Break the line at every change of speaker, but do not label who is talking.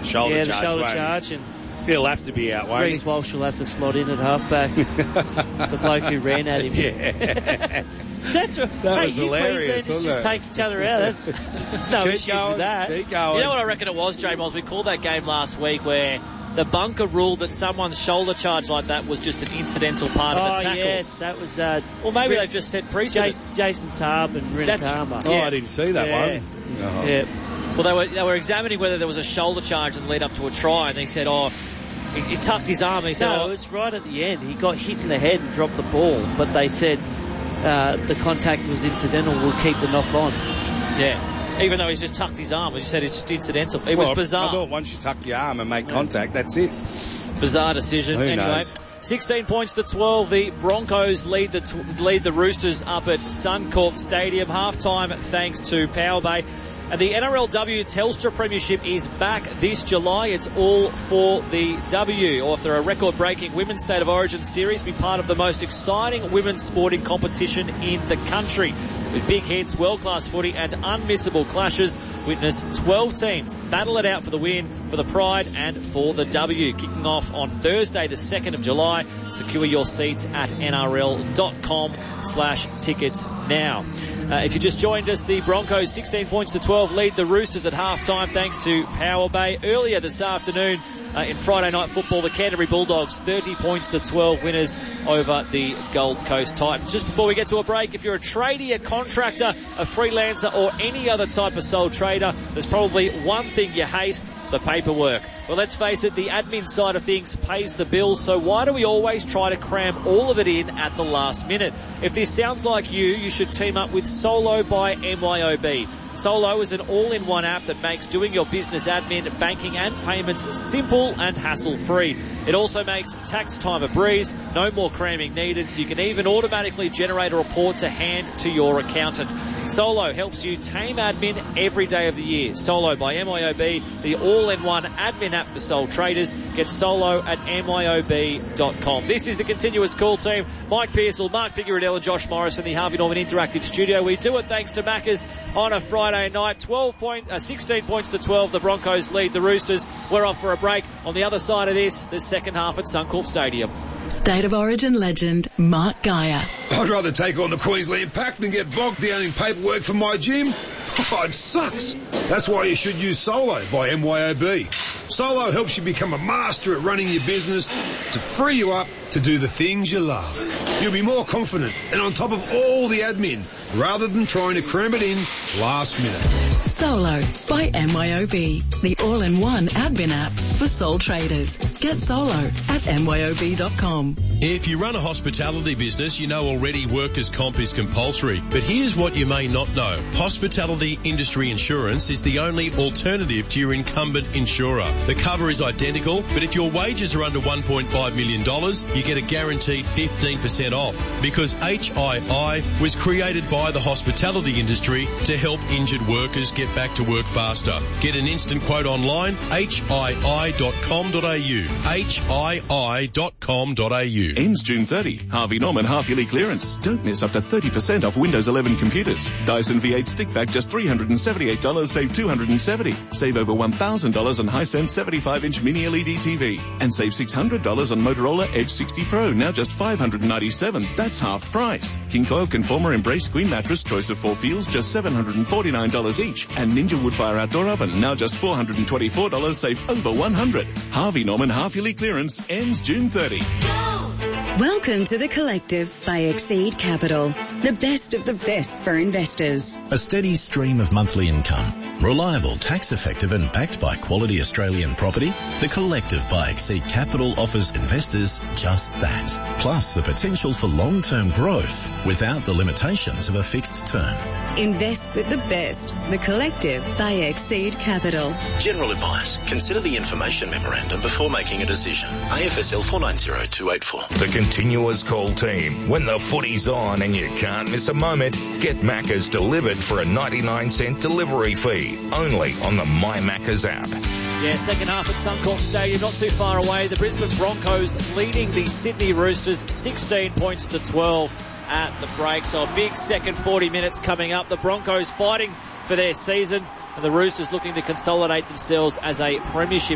shoulder charge.
The shoulder
won't he?
charge. And
He'll have to be out, won't
Reece
he?
Walsh will have to slot in at halfback. The bloke who ran at him.
Yeah.
That's right.
That was hilarious,
Queenslanders
wasn't
just
it?
take each other out. That's no
Keep
issues
going,
with that.
Keep going.
You know what I reckon it was, J-Miles? We called that game last week where the bunker ruled that someone's shoulder charge like that was just an incidental part of the tackle.
Yes, that was...
Well, maybe they've just set precedent.
Jason Saab and Rinakama.
Oh, I didn't see that one. Oh.
Yeah.
Well, they were examining whether there was a shoulder charge in the lead up to a try, and they said, he tucked his arm. And he said,
No, it was right at the end. He got hit in the head and dropped the ball, but they said the contact was incidental. We'll keep the knock on.
Yeah. Even though he's just tucked his arm, he said it's just incidental. It was bizarre.
I thought once you tuck your arm and make contact, that's it.
Bizarre decision.
Who knows?
16 points to 12. The Broncos lead the Roosters up at Suncorp Stadium. Halftime thanks to Power Bay. And the NRLW Telstra Premiership is back this July. It's all for the W. After a record-breaking Women's State of Origin series, be part of the most exciting women's sporting competition in the country. With big hits, world-class footy and unmissable clashes, witness 12 teams battle it out for the win, for the pride and for the W. Kicking off on Thursday, the 2nd of July. Secure your seats at nrl.com/tickets now. If you just joined us, the Broncos 16 points to 12 lead the Roosters at halftime thanks to Power Bay. Earlier this afternoon in Friday Night Football, the Canterbury Bulldogs 30 points to 12 winners over the Gold Coast Titans. Just before we get to a break, if you're a tradie, a contractor, a freelancer or any other type of sole trader, there's probably one thing you hate: the paperwork. Well, let's face it, the admin side of things pays the bills, so why do we always try to cram all of it in at the last minute? If this sounds like you should team up with Solo by MYOB. Solo is an all-in-one app that makes doing your business admin, banking and payments simple and hassle-free. It also makes tax time a breeze, no more cramming needed. You can even automatically generate a report to hand to your accountant. Solo helps you tame admin every day of the year. Solo by MYOB, the all-in-one admin app for sole traders. Get Solo at MYOB.com. This is the Continuous Call team. Mike Pearsall, Mark Figueredell and Josh Morris in the Harvey Norman Interactive Studio. We do it thanks to Macca's on a Friday night. 16 points to 12. The Broncos lead the Roosters. We're off for a break. On the other side of this, the second half at Suncorp Stadium.
State of Origin legend Mark Geyer.
I'd rather take on the Queensland Pack than get bogged down in paperwork for my gym. Oh, it sucks. That's why you should use Solo by MYOB. Solo helps you become a master at running your business to free you up to do the things you love. You'll be more confident and on top of all the admin rather than trying to cram it in last minute.
Solo by MYOB, the all-in-one admin app for sole traders. Get Solo at MYOB.com.
If you run a hospitality business, you know already workers' comp is compulsory. But here's what you may not know. Hospitality industry insurance is the only alternative to your incumbent insurer. The cover is identical, but if your wages are under $1.5 million, you get a guaranteed 15% off because HII was created by the hospitality industry to help injured workers get back to work faster. Get an instant quote online, hii.com.au. hii.com.au.
Ends June 30. Harvey Norman half-yearly clearance. Don't miss up to 30% off Windows 11 computers. Dyson V8 Stick Vac just $378, save $270. Save over $1,000 on Hisense 75-inch mini LED TV. And save $600 on Motorola Edge 60 Pro, now just $597. That's half price. King Coil Conformer Embrace Queen Mattress, choice of 4 feels, just $749 each. And Ninja Woodfire Outdoor Oven, now just $424, save over $100. Harvey Norman half-yearly clearance ends June 30.
Welcome to The Collective by Exceed Capital, the best of the best for investors.
A steady stream of monthly income, reliable, tax-effective and backed by quality Australian property, The Collective by Exceed Capital offers investors just that. Plus the potential for long-term growth without the limitations of a fixed term.
Invest with the best. The Collective by Exceed Capital.
General advice. Consider the information memorandum before making a decision. AFSL 490284.
The Continuous Call team. When the footy's on and you can't miss a moment, get Macca's delivered for a 99-cent delivery fee. Only on the My Macca's app.
Yeah, second half at Suncorp Stadium, not too far away. The Brisbane Broncos leading the Sydney Roosters 16 points to 12 at the break. So a big second 40 minutes coming up. The Broncos fighting for their season and the Roosters looking to consolidate themselves as a premiership